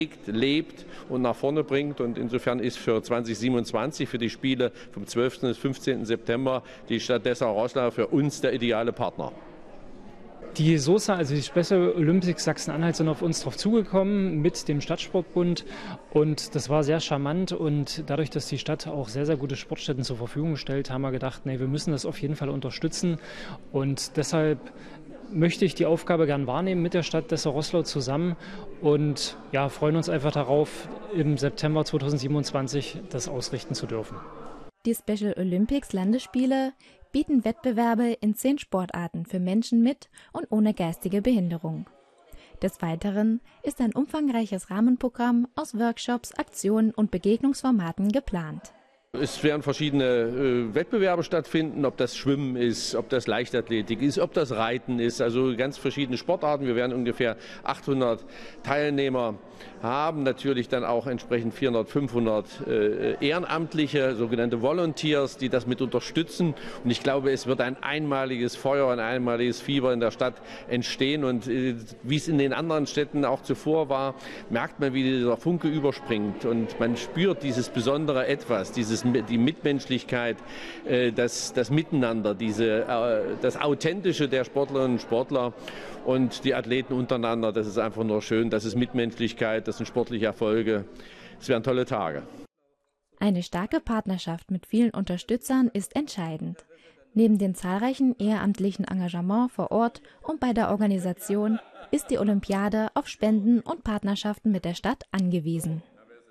lebt und nach vorne bringt. Und insofern ist für 2027, für die Spiele vom 12. bis 15. September, die Stadt Dessau-Roßlau für uns der ideale Partner. Die SOSA, also die Special Olympics Sachsen-Anhalt, sind auf uns drauf zugekommen mit dem Stadtsportbund und das war sehr charmant und dadurch, dass die Stadt auch sehr, sehr gute Sportstätten zur Verfügung stellt, haben wir gedacht, nee, wir müssen das auf jeden Fall unterstützen und deshalb möchte ich die Aufgabe gern wahrnehmen mit der Stadt Dessau-Roßlau zusammen und ja, freuen uns einfach darauf, im September 2027 das ausrichten zu dürfen. Die Special Olympics Landesspiele bieten Wettbewerbe in 10 Sportarten für Menschen mit und ohne geistige Behinderung. Des Weiteren ist ein umfangreiches Rahmenprogramm aus Workshops, Aktionen und Begegnungsformaten geplant. Es werden verschiedene Wettbewerbe stattfinden, ob das Schwimmen ist, ob das Leichtathletik ist, ob das Reiten ist, also ganz verschiedene Sportarten. Wir werden ungefähr 800 Teilnehmer haben, natürlich dann auch entsprechend 400, 500 Ehrenamtliche, sogenannte Volunteers, die das mit unterstützen. Und ich glaube, es wird ein einmaliges Feuer, ein einmaliges Fieber in der Stadt entstehen. Und wie es in den anderen Städten auch zuvor war, merkt man, wie dieser Funke überspringt. Und man spürt dieses besondere Etwas, die Mitmenschlichkeit, das Miteinander, das Authentische der Sportlerinnen und Sportler und die Athleten untereinander. Das ist einfach nur schön, das ist Mitmenschlichkeit, das sind sportliche Erfolge. Es werden tolle Tage. Eine starke Partnerschaft mit vielen Unterstützern ist entscheidend. Neben dem zahlreichen ehrenamtlichen Engagement vor Ort und bei der Organisation ist die Olympiade auf Spenden und Partnerschaften mit der Stadt angewiesen.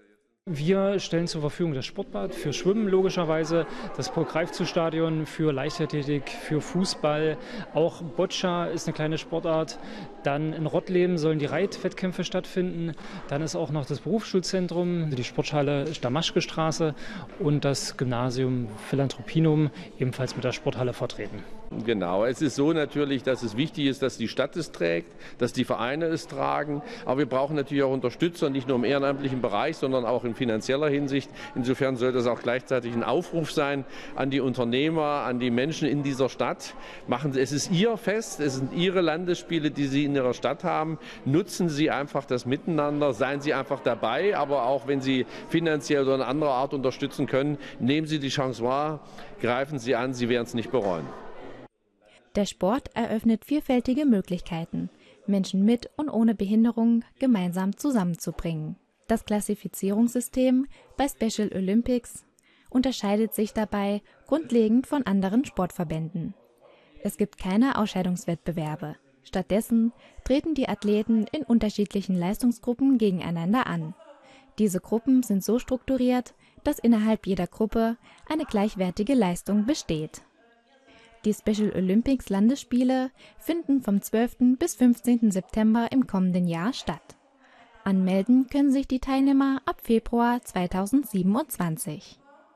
Wir stellen zur Verfügung das Sportbad für Schwimmen logischerweise, das Paul-Greifzu-Stadion für Leichtathletik, für Fußball, auch Boccia ist eine kleine Sportart. Dann in Rottleben sollen die Reitwettkämpfe stattfinden. Dann ist auch noch das Berufsschulzentrum, die Sporthalle Damaschke-Straße und das Gymnasium Philanthropinum ebenfalls mit der Sporthalle vertreten. Genau, es ist so natürlich, dass es wichtig ist, dass die Stadt es trägt, dass die Vereine es tragen. Aber wir brauchen natürlich auch Unterstützer, nicht nur im ehrenamtlichen Bereich, sondern auch in finanzieller Hinsicht. Insofern soll das auch gleichzeitig ein Aufruf sein an die Unternehmer, an die Menschen in dieser Stadt. Es ist Ihr Fest, es sind Ihre Landesspiele, die Sie in Ihrer Stadt haben. Nutzen Sie einfach das Miteinander, seien Sie einfach dabei, aber auch wenn Sie finanziell oder in anderer Art unterstützen können, nehmen Sie die Chance wahr, greifen Sie an, Sie werden es nicht bereuen. Der Sport eröffnet vielfältige Möglichkeiten, Menschen mit und ohne Behinderung gemeinsam zusammenzubringen. Das Klassifizierungssystem bei Special Olympics unterscheidet sich dabei grundlegend von anderen Sportverbänden. Es gibt keine Ausscheidungswettbewerbe. Stattdessen treten die Athleten in unterschiedlichen Leistungsgruppen gegeneinander an. Diese Gruppen sind so strukturiert, dass innerhalb jeder Gruppe eine gleichwertige Leistung besteht. Die Special Olympics Landesspiele finden vom 12. bis 15. September im kommenden Jahr statt. Anmelden können sich die Teilnehmer ab Februar 2027.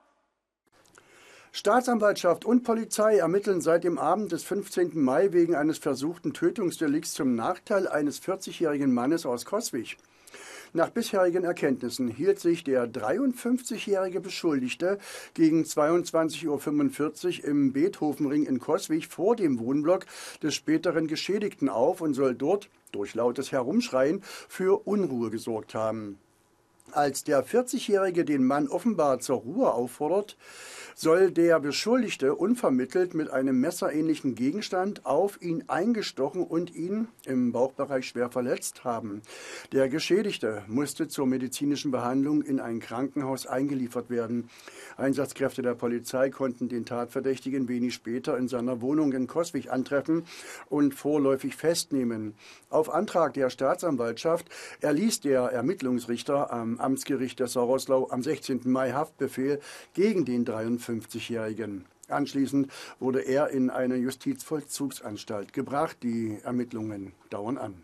Staatsanwaltschaft und Polizei ermitteln seit dem Abend des 15. Mai wegen eines versuchten Tötungsdelikts zum Nachteil eines 40-jährigen Mannes aus Coswig. Nach bisherigen Erkenntnissen hielt sich der 53-jährige Beschuldigte gegen 22:45 Uhr im Beethovenring in Coswig vor dem Wohnblock des späteren Geschädigten auf und soll dort durch lautes Herumschreien für Unruhe gesorgt haben. Als der 40-Jährige den Mann offenbar zur Ruhe auffordert, soll der Beschuldigte unvermittelt mit einem messerähnlichen Gegenstand auf ihn eingestochen und ihn im Bauchbereich schwer verletzt haben. Der Geschädigte musste zur medizinischen Behandlung in ein Krankenhaus eingeliefert werden. Einsatzkräfte der Polizei konnten den Tatverdächtigen wenig später in seiner Wohnung in Coswig antreffen und vorläufig festnehmen. Auf Antrag der Staatsanwaltschaft erließ der Ermittlungsrichter am Amtsgericht Dessau-Roßlau am 16. Mai Haftbefehl gegen den 53-Jährigen. Anschließend wurde er in eine Justizvollzugsanstalt gebracht. Die Ermittlungen dauern an.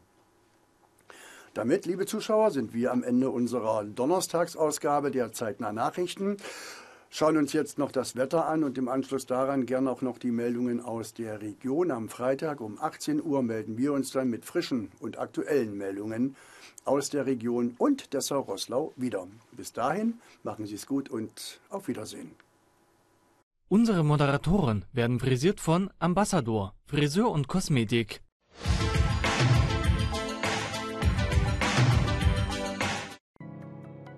Damit, liebe Zuschauer, sind wir am Ende unserer Donnerstagsausgabe der Zeitnah Nachrichten. Schauen uns jetzt noch das Wetter an und im Anschluss daran gerne auch noch die Meldungen aus der Region. Am Freitag um 18 Uhr melden wir uns dann mit frischen und aktuellen Meldungen aus der Region und Dessau-Roßlau wieder. Bis dahin, machen Sie es gut und auf Wiedersehen. Unsere Moderatoren werden frisiert von Ambassador, Friseur und Kosmetik.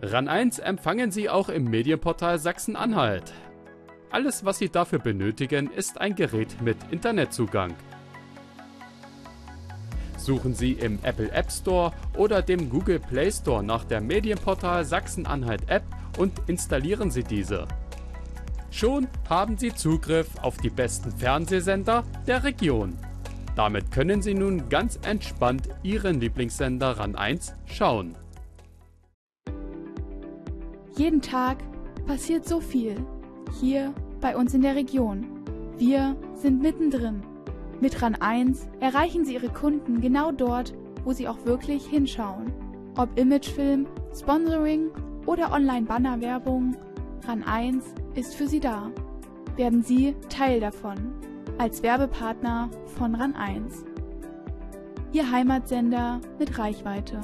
RAN 1 empfangen Sie auch im Medienportal Sachsen-Anhalt. Alles, was Sie dafür benötigen, ist ein Gerät mit Internetzugang. Suchen Sie im Apple App Store oder dem Google Play Store nach der Medienportal Sachsen-Anhalt App und installieren Sie diese. Schon haben Sie Zugriff auf die besten Fernsehsender der Region. Damit können Sie nun ganz entspannt Ihren Lieblingssender RAN 1 schauen. Jeden Tag passiert so viel. Hier bei uns in der Region. Wir sind mittendrin. Mit RAN 1 erreichen Sie Ihre Kunden genau dort, wo sie auch wirklich hinschauen. Ob Imagefilm, Sponsoring oder Online-Banner-Werbung, RAN 1 ist für Sie da. Werden Sie Teil davon. Als Werbepartner von RAN 1. Ihr Heimatsender mit Reichweite.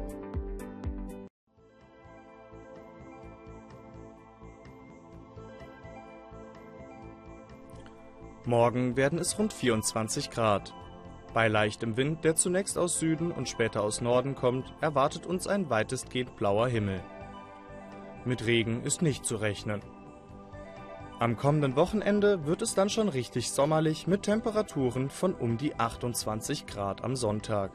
Morgen werden es rund 24 Grad. Bei leichtem Wind, der zunächst aus Süden und später aus Norden kommt, erwartet uns ein weitestgehend blauer Himmel. Mit Regen ist nicht zu rechnen. Am kommenden Wochenende wird es dann schon richtig sommerlich mit Temperaturen von um die 28 Grad am Sonntag.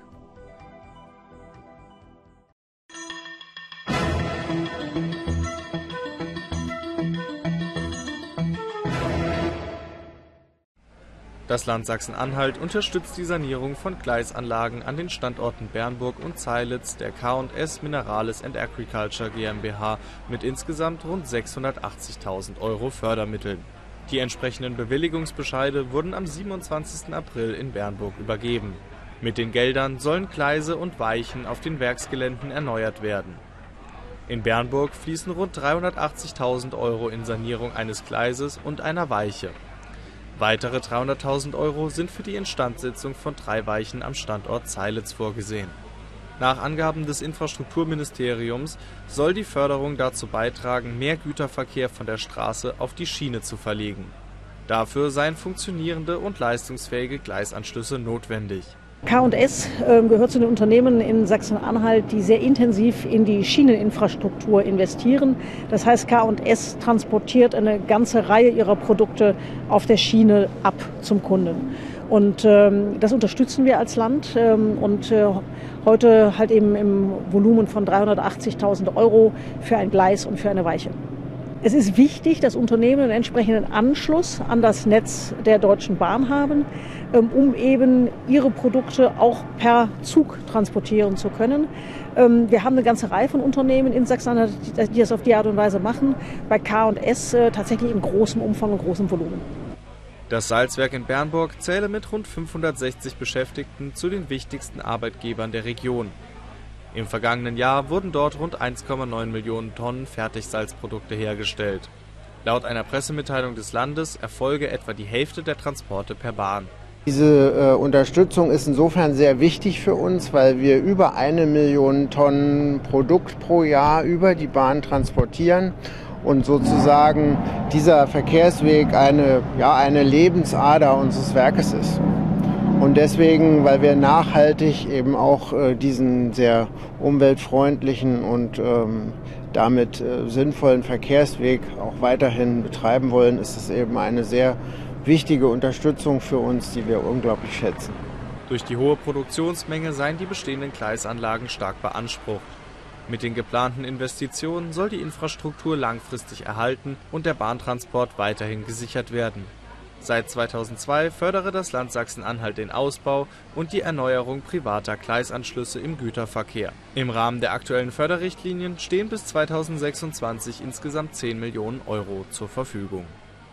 Das Land Sachsen-Anhalt unterstützt die Sanierung von Gleisanlagen an den Standorten Bernburg und Zeilitz der K&S Minerales & Agriculture GmbH mit insgesamt rund 680.000 € Fördermitteln. Die entsprechenden Bewilligungsbescheide wurden am 27. April in Bernburg übergeben. Mit den Geldern sollen Gleise und Weichen auf den Werksgeländen erneuert werden. In Bernburg fließen rund 380.000 € in Sanierung eines Gleises und einer Weiche. Weitere 300.000 € sind für die Instandsetzung von 3 Weichen am Standort Zeilitz vorgesehen. Nach Angaben des Infrastrukturministeriums soll die Förderung dazu beitragen, mehr Güterverkehr von der Straße auf die Schiene zu verlegen. Dafür seien funktionierende und leistungsfähige Gleisanschlüsse notwendig. K&S gehört zu den Unternehmen in Sachsen-Anhalt, die sehr intensiv in die Schieneninfrastruktur investieren. Das heißt, K&S transportiert eine ganze Reihe ihrer Produkte auf der Schiene ab zum Kunden. Und das unterstützen wir als Land und heute halt eben im Volumen von 380.000 € für ein Gleis und für eine Weiche. Es ist wichtig, dass Unternehmen einen entsprechenden Anschluss an das Netz der Deutschen Bahn haben, um eben ihre Produkte auch per Zug transportieren zu können. Wir haben eine ganze Reihe von Unternehmen in Sachsen-Anhalt, die das auf die Art und Weise machen. Bei K&S tatsächlich in großem Umfang und großem Volumen. Das Salzwerk in Bernburg zähle mit rund 560 Beschäftigten zu den wichtigsten Arbeitgebern der Region. Im vergangenen Jahr wurden dort rund 1,9 Millionen Tonnen Fertigsalzprodukte hergestellt. Laut einer Pressemitteilung des Landes erfolge etwa die Hälfte der Transporte per Bahn. Diese Unterstützung ist insofern sehr wichtig für uns, weil wir über 1 Million Tonnen Produkt pro Jahr über die Bahn transportieren und sozusagen dieser Verkehrsweg eine Lebensader unseres Werkes ist. Und deswegen, weil wir nachhaltig eben auch diesen sehr umweltfreundlichen und damit sinnvollen Verkehrsweg auch weiterhin betreiben wollen, ist es eben eine sehr wichtige Unterstützung für uns, die wir unglaublich schätzen. Durch die hohe Produktionsmenge seien die bestehenden Gleisanlagen stark beansprucht. Mit den geplanten Investitionen soll die Infrastruktur langfristig erhalten und der Bahntransport weiterhin gesichert werden. Seit 2002 fördere das Land Sachsen-Anhalt den Ausbau und die Erneuerung privater Gleisanschlüsse im Güterverkehr. Im Rahmen der aktuellen Förderrichtlinien stehen bis 2026 insgesamt 10 Millionen € zur Verfügung.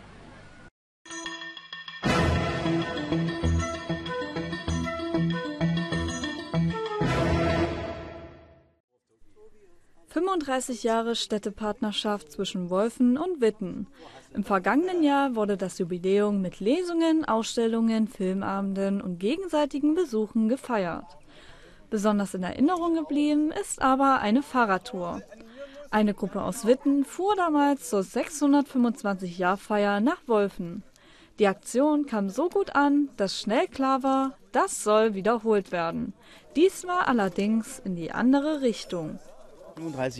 »35 Jahre Städtepartnerschaft zwischen Wolfen und Witten. Im vergangenen Jahr wurde das Jubiläum mit Lesungen, Ausstellungen, Filmabenden und gegenseitigen Besuchen gefeiert. Besonders in Erinnerung geblieben ist aber eine Fahrradtour. Eine Gruppe aus Witten fuhr damals zur 625-Jahr-Feier nach Wolfen. Die Aktion kam so gut an, dass schnell klar war, das soll wiederholt werden. Diesmal allerdings in die andere Richtung. 35